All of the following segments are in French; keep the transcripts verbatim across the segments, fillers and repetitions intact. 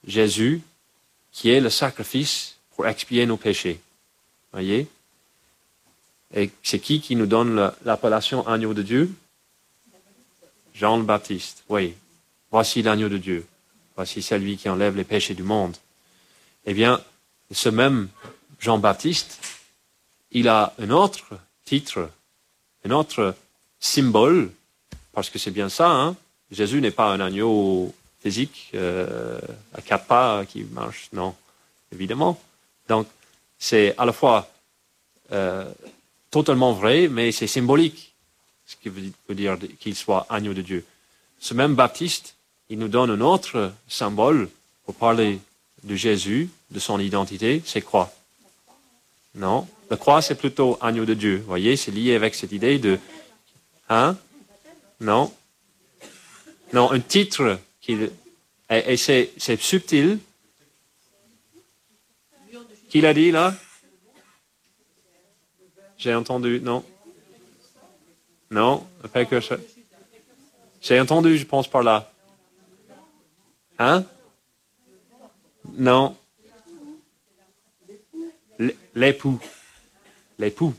Jésus, qui est le sacrifice pour expier nos péchés. Voyez? Et c'est qui qui nous donne l'appellation agneau de Dieu? Jean le Baptiste. Oui. Voici l'agneau de Dieu. Voici celui qui enlève les péchés du monde. Eh bien, ce même Jean-Baptiste, il a un autre titre, un autre symbole, parce que c'est bien ça, hein? Jésus n'est pas un agneau physique, euh, à quatre pas qui marche, non, évidemment. Donc, c'est à la fois euh, totalement vrai, mais c'est symbolique, ce qui veut dire qu'il soit agneau de Dieu. Ce même Baptiste, il nous donne un autre symbole pour parler de Jésus, de son identité, c'est quoi? Non, la croix, c'est plutôt agneau de Dieu. Vous voyez, c'est lié avec cette idée de... Hein? Non. Non, un titre qui... Et, et c'est, c'est subtil. Qui l'a dit, là? J'ai entendu, non? Non, pas que je... J'ai entendu, je pense, par là. Hein? Non. L'époux. L'époux.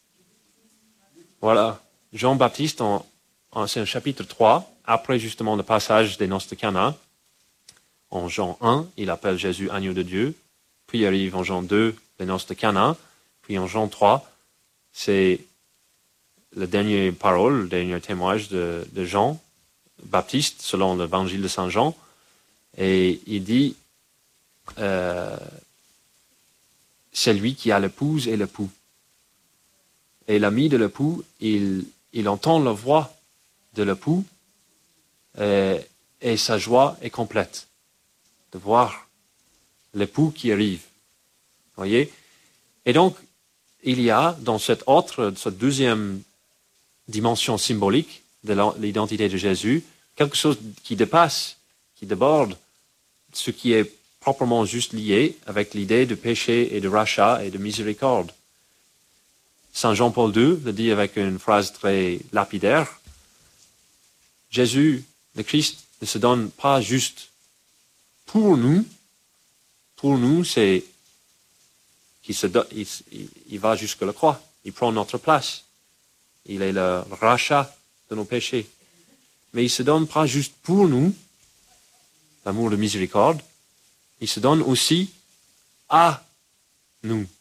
Voilà. Jean-Baptiste, en, en, c'est un chapitre trois, après justement le passage des noces de Cana. En Jean un, il appelle Jésus agneau de Dieu. Puis arrive en Jean deux, les noces de Cana. Puis en Jean trois, c'est la dernière parole, le dernier témoignage de, de Jean-Baptiste, selon l'évangile de Saint Jean. Et il dit, euh, c'est lui qui a l'épouse et l'époux. Et l'ami de l'époux, il, il entend la voix de l'époux et, et sa joie est complète de voir l'époux qui arrive. Voyez? Et donc, il y a dans cette autre, cette deuxième dimension symbolique de l'identité de Jésus, quelque chose qui dépasse, qui déborde ce qui est proprement juste lié avec l'idée de péché et de rachat et de miséricorde. Saint Jean-Paul deux le dit avec une phrase très lapidaire. Jésus, le Christ, ne se donne pas juste pour nous. Pour nous, c'est qu'il se do- il, il, il va jusqu'à la croix. Il prend notre place. Il est le rachat de nos péchés. Mais il se donne pas juste pour nous, l'amour de miséricorde, il se donne aussi à nous. Vous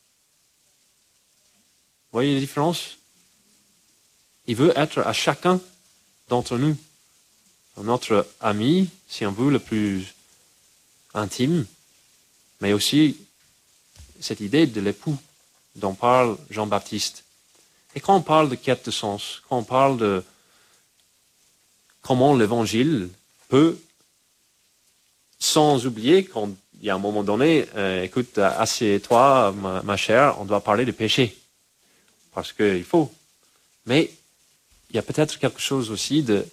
voyez la différence? Il veut être à chacun d'entre nous. Notre ami, si on veut, le plus intime, mais aussi cette idée de l'époux dont parle Jean-Baptiste. Et quand on parle de quête de sens, quand on parle de comment l'évangile peut, sans oublier qu'il y a un moment donné, euh, écoute, assieds-toi, ma, ma chère, on doit parler de péché. Parce qu'il faut. Mais il y a peut-être quelque chose aussi de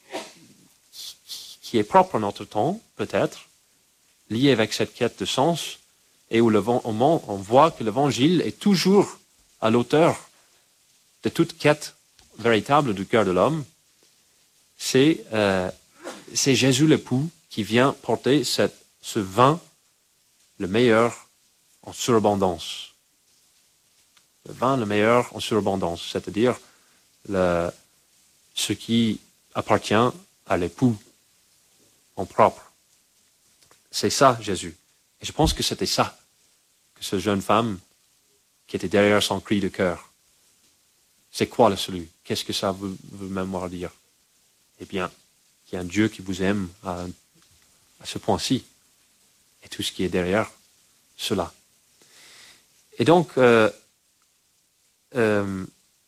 qui est propre à notre temps, peut-être, lié avec cette quête de sens, et où le, on voit que l'évangile est toujours à l'auteur de toute quête véritable du cœur de l'homme. C'est, euh, c'est Jésus l'époux qui vient porter cette, ce vin, le meilleur en surabondance. Le vin, le meilleur en surabondance, c'est-à-dire le, ce qui appartient à l'époux en propre. C'est ça, Jésus. Et je pense que c'était ça que cette jeune femme qui était derrière son cri de cœur. C'est quoi le salut? Qu'est-ce que ça veut, veut même dire? Eh bien, il y a un Dieu qui vous aime à, à ce point-ci. Et tout ce qui est derrière cela. Et donc, euh, euh,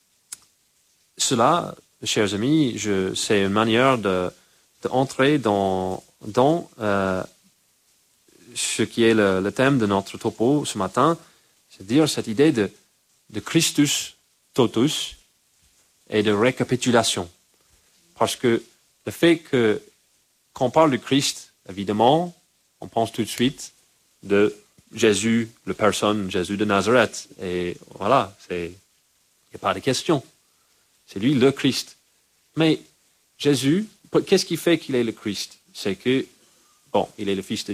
cela, chers amis, je, c'est une manière de, d'entrer dans, dans euh, ce qui est le, le thème de notre topo ce matin, c'est-à-dire cette idée de, de Christus totus et de récapitulation. Parce que le fait que, quand on parle de Christ, évidemment, on pense tout de suite de Jésus, la personne, Jésus de Nazareth. Et voilà, c'est, il n'y a pas de question. C'est lui le Christ. Mais Jésus, qu'est-ce qui fait qu'il est le Christ? C'est que, bon, il est le Fils de